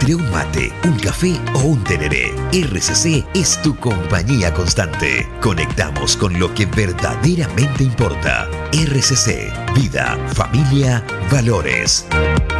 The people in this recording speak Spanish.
Entre un mate, un café o un tereré, RCC es tu compañía constante. Conectamos con lo que verdaderamente importa. RCC, vida, familia, valores.